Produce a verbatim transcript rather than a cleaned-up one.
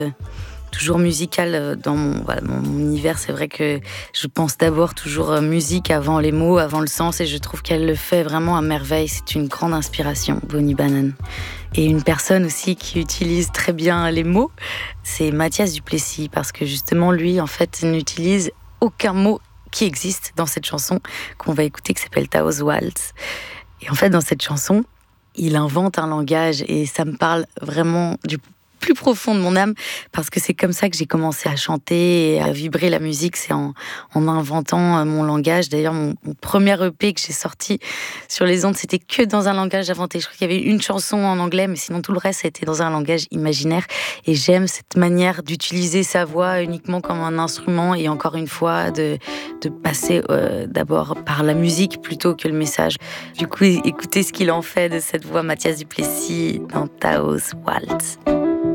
Toujours musicale dans mon, voilà, mon univers. C'est vrai que je pense d'abord toujours musique avant les mots, avant le sens, et je trouve qu'elle le fait vraiment à merveille. C'est une grande inspiration, Bonnie Banane. Et une personne aussi qui utilise très bien les mots, c'est Mathias Duplessis, parce que justement, lui, en fait, n'utilise aucun mot qui existe dans cette chanson qu'on va écouter, qui s'appelle Taos Waltz. Et en fait, dans cette chanson, il invente un langage, et ça me parle vraiment du plus profond de mon âme, parce que c'est comme ça que j'ai commencé à chanter et à vibrer la musique, c'est en, en inventant mon langage. D'ailleurs, mon, mon premier E P que j'ai sorti sur les ondes, c'était que dans un langage inventé. Je crois qu'il y avait une chanson en anglais, mais sinon tout le reste, c'était dans un langage imaginaire. Et j'aime cette manière d'utiliser sa voix uniquement comme un instrument, et encore une fois, de, de passer euh, d'abord par la musique plutôt que le message. Du coup, écoutez ce qu'il en fait de cette voix, Mathias Duplessis, dans Taos Waltz.